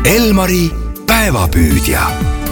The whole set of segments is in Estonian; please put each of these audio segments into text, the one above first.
Elmari päevapüüdja.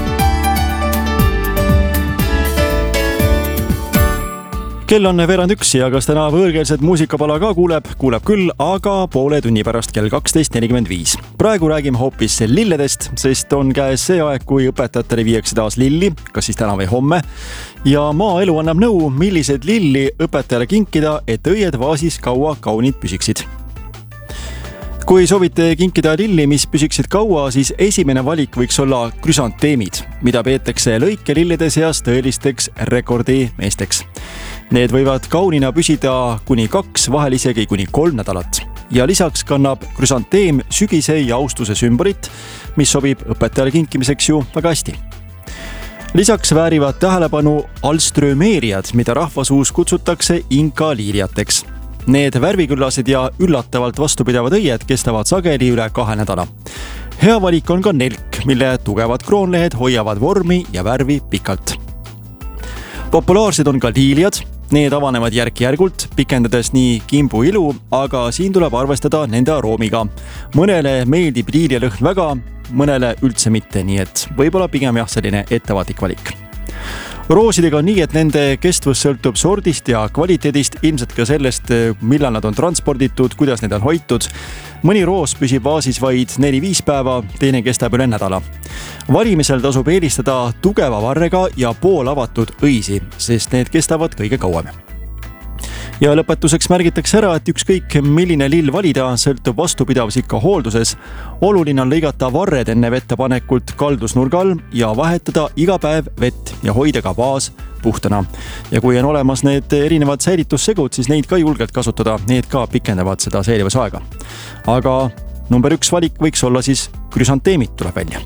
Kell on 12 ja kas täna võõrkeelset muusikapala ka kuuleb küll, aga poole tunni pärast kell 12.45. Praegu räägime hoopis lilledest, sest on käes see aeg, kui õpetajatele viiakse taas lilli, kas siis täna või homme. Ja maaelu annab nõu, millised lilli õpetajale kinkida, et õied vaasis kaua kaunid püsiksid. Kui soovite kinkida lilli, mis püsiksid kaua, siis esimene valik võiks olla krüsanteemid, mida peetakse lõikelillede seas tõelisteks rekordimeesteks. Need võivad kaunina püsida kuni 2, vahel isegi kuni 3 nädalat. Ja lisaks kannab krüsanteem sügise ja austuse sümbolit, mis sobib õpetajale kinkimiseks ju väga hästi. Lisaks väärivad tähelepanu alströmeerijad, mida rahvasuus kutsutakse inkaliiliateks. Need värviküllased ja üllatavalt vastupidavad õied kestavad sageli üle 2 nädala. Hea valik on ka nelk, mille tugevad kroonlehed hoiavad vormi ja värvi pikalt. Populaarsed on ka liiliad. Need avanevad järk-järgult, pikendades nii kimbu ilu, aga siin tuleb arvestada nende aroomiga. Mõnele meeldib liilja lõhn väga, mõnele üldse mitte, nii et võib-olla pigem selline ettevaatik valik. Roosidega on nii, et nende kestvus sõltub sordist ja kvaliteedist, ilmselt ka sellest, millal nad on transporditud, kuidas need on hoitud. Mõni roos püsib vaasis vaid 4-5 päeva, teine kestab üle nädala. Valimisel tasub eelistada tugeva varrega ja poolavatud õisi, sest need kestavad kõige kauem. Ja lõpetuseks märgitakse ära, et ükskõik milline lill valida, sõltub vastupidavus ikka hoolduses. Oluline on lõigata varred enne vette panekult kaldusnurga all ja vahetada iga päev vett ja hoida ka vaas puhtana. Ja kui on olemas need erinevad säilitussegud, siis neid ka julgelt kasutada, need ka pikendavad seda säilivusaega. Aga number 1 valik võiks olla siis krüsanteemid tuleb välja.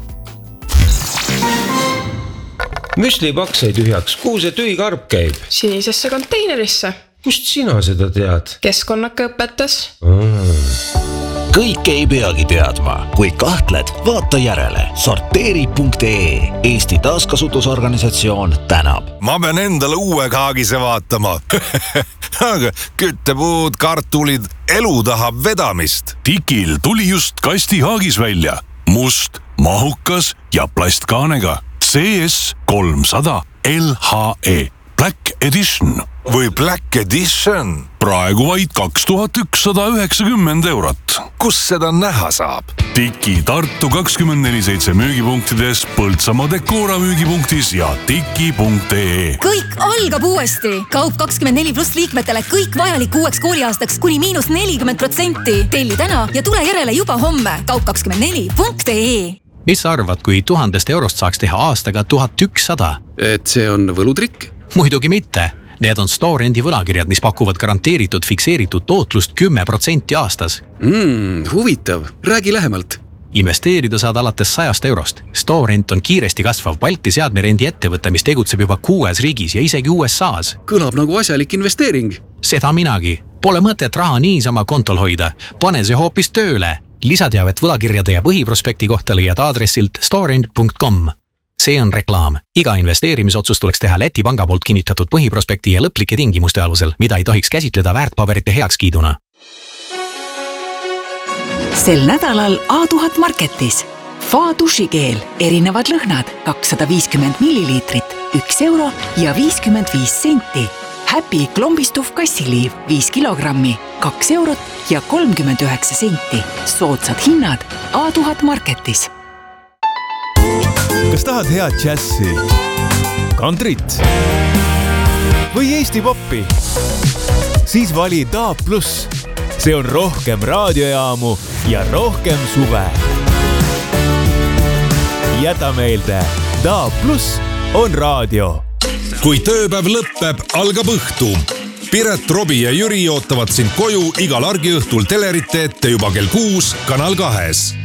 Müslipaks sai tühjaks, kuhu see tühi karp käib? Sinisesse konteinerisse. Kust sina seda tead? Keskkonnaka õpetas. Kõik ei peagi teadma. Kui kahtled, vaata järele. Sorteeri.ee Eesti taaskasutusorganisatsioon tänab. Ma pean endale uue kaagise vaatama. Aga küttepuud, kartulid, elu tahab vedamist. Tikil tuli just kasti haagis välja. Must, mahukas ja plastkaanega. CS 300 LHE Black Edition. Või Black Edition. Praegu vaid 2190 eurot. Kus seda näha saab? Tiki Tartu 24/7 müügipunktides, Põltsamaa Decora müügipunktis ja tiki.ee. Kõik algab uuesti. Kaup 24+ liikmetele kõik vajalik uueks kooliaastaks kuni -40%. Telli täna ja tule järele juba homme. Kaup24.ee. Mis sa arvad, kui 1000 eurost saaks teha aastaga 1100? Et see on võlutrikk? Muidugi mitte. Need on Storendi võlakirjad, mis pakuvad garanteeritud fikseeritud tootlust 10% aastas. Huvitav. Räägi lähemalt. Investeerida saad alates 100 eurost. Storent on kiiresti kasvav Balti seadmerendi ettevõte, mis tegutseb juba 6 riigis ja isegi USAs. Kõlab nagu asjalik investeering. Seda minagi. Pole mõtet raha niisama kontol hoida. Pane see hoopis tööle. Lisateavet võlakirjade ja põhiprospekti kohta leiad aadressilt storent.com. See on reklaam. Iga investeerimisotsust tuleks teha Läti panga poolt kinnitatud põhiprospekti ja lõplike tingimuste alusel, mida ei tohiks käsitleda väärtpaberite heakskiiduna. Sel nädalal A1000 Marketis. Fa dušikeel, erinevad lõhnad, 250 milliliitrit, 1 euro ja 55 senti. Happy klombistuv kassiliiv, 5 kilogrammi, 2 eurot ja 39 senti. Soodsad hinnad A1000 Marketis. Kas tahad head džässi, kantrit või Eesti poppi? Siis vali DAB+. See on rohkem raadiojaamu ja rohkem suve. Jäta meelde, DAB+ on raadio. Kui tööpäev lõppeb, algab õhtu. Piret, Robi ja Jüri ootavad sind koju igal argiõhtul telerite ette juba kell 6 Kanal 2.